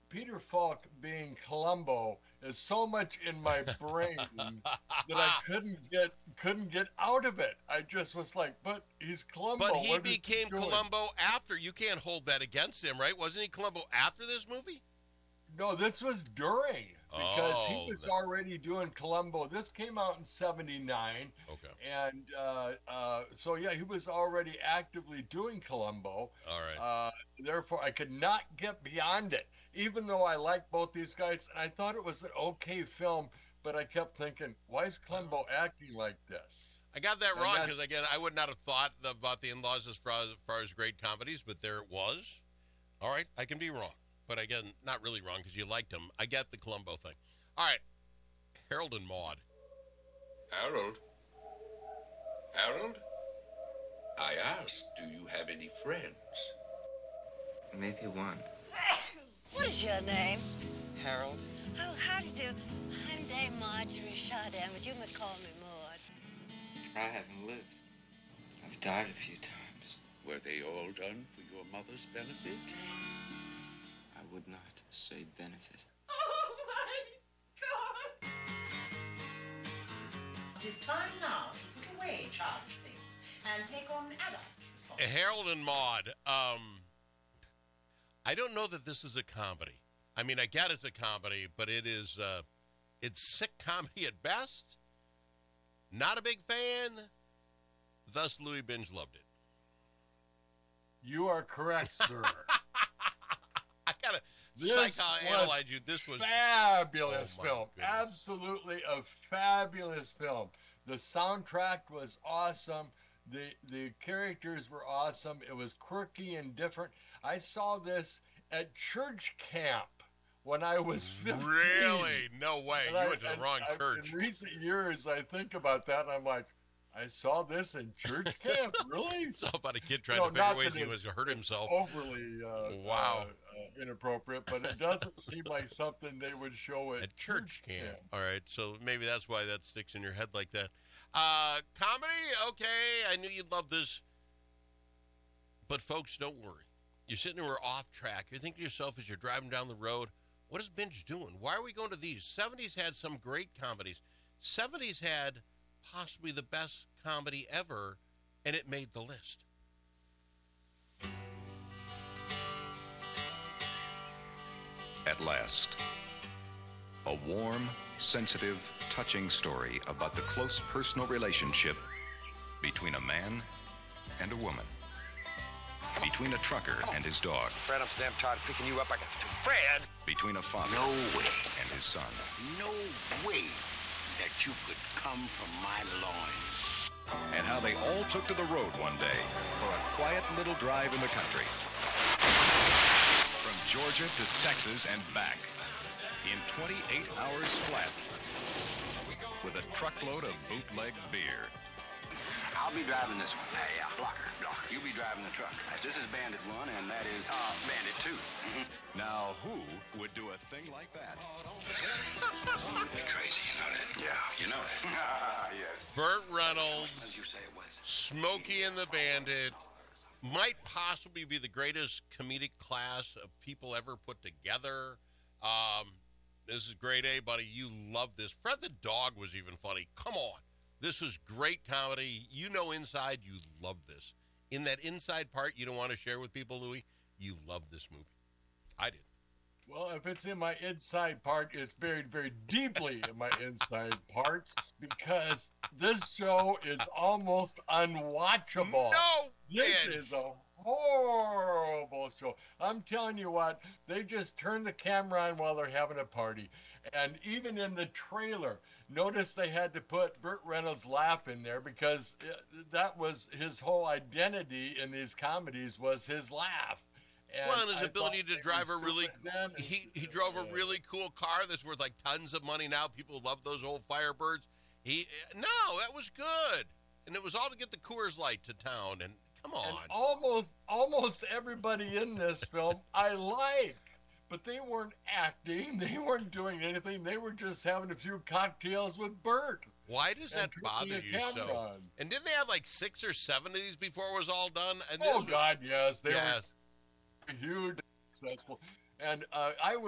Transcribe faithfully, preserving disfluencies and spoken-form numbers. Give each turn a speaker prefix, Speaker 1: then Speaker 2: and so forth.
Speaker 1: Peter Falk being Columbo is so much in my brain that I couldn't get couldn't get out of it. I just was like, but he's
Speaker 2: But
Speaker 1: Columbo.
Speaker 2: he
Speaker 1: What is he
Speaker 2: became
Speaker 1: doing?
Speaker 2: Columbo after. You can't hold that against him, right? Wasn't he Columbo after this movie?
Speaker 1: No, this was during because he
Speaker 2: Oh,
Speaker 1: was
Speaker 2: that,
Speaker 1: already doing Columbo. This came out in seventy-nine.
Speaker 2: okay.
Speaker 1: And uh, uh, so, yeah, he was already actively doing Columbo.
Speaker 2: All right.
Speaker 1: Uh, therefore, I could not get beyond it, even though I like both these guys. And I thought it was an okay film, but I kept thinking, why is Columbo acting like this?
Speaker 2: I got that
Speaker 1: And
Speaker 2: wrong
Speaker 1: that,
Speaker 2: because, again, I would not have thought about the In-Laws as far, as far as great comedies, but there it was. All right, I can be wrong. But, again, not really wrong because you liked him. I get the Columbo thing. All right, Harold and Maude.
Speaker 3: Harold? Harold? I asked, do you have any friends?
Speaker 4: Maybe one.
Speaker 5: What is your name?
Speaker 4: Harold?
Speaker 5: Oh, how do you do? I'm Dame Marjorie Chardin, but you may call me Maud.
Speaker 4: I haven't lived. I've died a few times.
Speaker 3: Were they all done for your mother's benefit?
Speaker 4: I would not say benefit.
Speaker 6: Oh, my God! It is time now to put away childish things and take on adult responsibility.
Speaker 2: Harold and Maude. Um, I don't know that this is a comedy. I mean, I get it's a comedy, but it is, uh, it's sick comedy at best. Not a big fan. Thus, Louis Binge loved it.
Speaker 1: you are correct, sir.
Speaker 2: I gotta
Speaker 1: This
Speaker 2: psychoanalyze
Speaker 1: was
Speaker 2: you. This was
Speaker 1: fabulous
Speaker 2: Oh, my
Speaker 1: film.
Speaker 2: goodness.
Speaker 1: Absolutely a fabulous film. The soundtrack was awesome. The the characters were awesome. It was quirky and different. I saw this at church camp when I was fifteen.
Speaker 2: really no way.
Speaker 1: And
Speaker 2: You
Speaker 1: I-
Speaker 2: went to the
Speaker 1: and
Speaker 2: wrong
Speaker 1: I-
Speaker 2: church.
Speaker 1: In recent years, I think about that, and I'm like, I saw this in church camp. Really?
Speaker 2: It's all about a kid trying
Speaker 1: No,
Speaker 2: to figure
Speaker 1: not
Speaker 2: ways
Speaker 1: that
Speaker 2: he
Speaker 1: it's-
Speaker 2: was to hurt himself.
Speaker 1: Overly uh,
Speaker 2: Wow.
Speaker 1: uh, uh, inappropriate, but it doesn't seem like something they would show at,
Speaker 2: At church camp. All right, so maybe that's why that sticks in your head like that. Uh, comedy, okay, I knew you'd love this. But folks, don't worry. You're sitting there we're off track. You're thinking to yourself as you're driving down the road, what is Binge doing? Why are we going to these? seventies had some great comedies. seventies had possibly the best comedy ever, and it made the list.
Speaker 7: At last, a warm, sensitive, touching story about the close personal relationship between a man and a woman, between a trucker and his dog,
Speaker 8: Fred, I'm so damn tired of picking you up. I got Fred!
Speaker 7: between a father
Speaker 3: No way.
Speaker 7: and his son.
Speaker 3: No way that you could come from my loins.
Speaker 7: And how they all took to the road one day for a quiet little drive in the country. From Georgia to Texas and back in twenty-eight hours flat with a truckload of bootleg beer.
Speaker 8: I'll be driving this one. Hey, uh, Blocker, Blocker, you be driving the truck. This is Bandit one, and that is uh, Bandit two.
Speaker 7: Now, who would do a thing like that?
Speaker 8: You're crazy, you know that? Yeah, you know that. Yes.
Speaker 2: Burt Reynolds,
Speaker 8: As you say it was.
Speaker 2: Smokey and the Bandit, might possibly be the greatest comedic class of people ever put together. Um, this is grade A, buddy. You love this. Fred the Dog was even funny. Come on. This is great comedy. You know inside you love this. In that inside part you don't want to share with people, Louis, you love this movie. I did.
Speaker 1: Well, if it's in my inside part, it's buried very deeply in my inside parts because this show is almost unwatchable.
Speaker 2: No,
Speaker 1: This
Speaker 2: man.
Speaker 1: is a horrible show. I'm telling you what, they just turn the camera on while they're having a party. And even in the trailer, notice they had to put Burt Reynolds' laugh in there because uh, that was his whole identity in these comedies was his laugh. And
Speaker 2: Well, and his
Speaker 1: I
Speaker 2: ability
Speaker 1: thought
Speaker 2: to
Speaker 1: it
Speaker 2: drive a
Speaker 1: was
Speaker 2: really
Speaker 1: stupid then.
Speaker 2: he he drove a really cool car that's worth like tons of money now. People love those old Firebirds. He no, that was good, and it was all to get the Coors Light to town. And come on,
Speaker 1: And almost almost everybody in this film I like, but they weren't acting. They weren't doing anything. They were just having a few cocktails with Bert.
Speaker 2: why does that
Speaker 1: and turning
Speaker 2: bother
Speaker 1: the
Speaker 2: you
Speaker 1: camera
Speaker 2: so?
Speaker 1: on.
Speaker 2: And didn't they have like six or seven of these before it was all done? And
Speaker 1: Oh
Speaker 2: this was-
Speaker 1: God, yes, they
Speaker 2: yes.
Speaker 1: were huge, successful, and uh, I was.